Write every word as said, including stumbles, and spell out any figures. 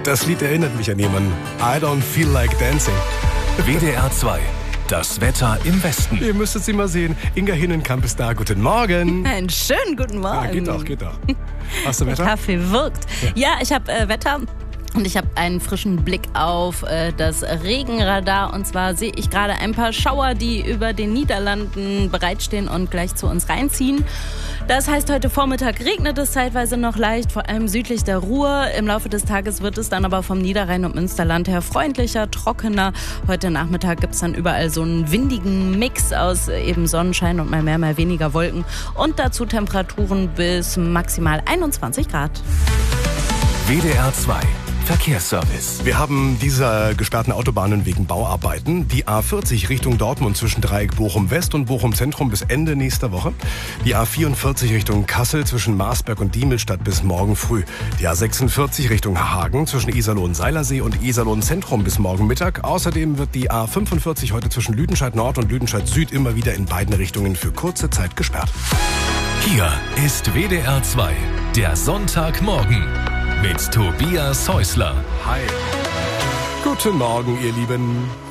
Das Lied erinnert mich an jemanden. I don't feel like dancing. W D R zwei. Das Wetter im Westen. Ihr müsstet sie mal sehen. Inga Hinnenkamp ist da. Guten Morgen. Einen schönen guten Morgen. Ja, geht doch, geht doch. Hast du Wetter? Der Kaffee wirkt. Ja, ja ich habe äh, Wetter. Und ich habe einen frischen Blick auf äh, das Regenradar. Und zwar sehe ich gerade ein paar Schauer, die über den Niederlanden bereitstehen und gleich zu uns reinziehen. Das heißt, heute Vormittag regnet es zeitweise noch leicht, vor allem südlich der Ruhr. Im Laufe des Tages wird es dann aber vom Niederrhein und Münsterland her freundlicher, trockener. Heute Nachmittag gibt es dann überall so einen windigen Mix aus eben Sonnenschein und mal mehr, mal weniger Wolken. Und dazu Temperaturen bis maximal einundzwanzig Grad. W D R zwei. Verkehrsservice. Wir haben diese gesperrten Autobahnen wegen Bauarbeiten. Die A vierzig Richtung Dortmund zwischen Dreieck Bochum-West und Bochum-Zentrum bis Ende nächster Woche. Die A vierundvierzig Richtung Kassel zwischen Marsberg und Diemelstadt bis morgen früh. Die A sechsundvierzig Richtung Hagen zwischen Iserlohn-Seilersee und Iserlohn-Zentrum bis morgen Mittag. Außerdem wird die A fünfundvierzig heute zwischen Lüdenscheid Nord und Lüdenscheid Süd immer wieder in beiden Richtungen für kurze Zeit gesperrt. Hier ist W D R zwei. Der Sonntagmorgen. Mit Tobias Häusler. Hi. Guten Morgen, ihr Lieben.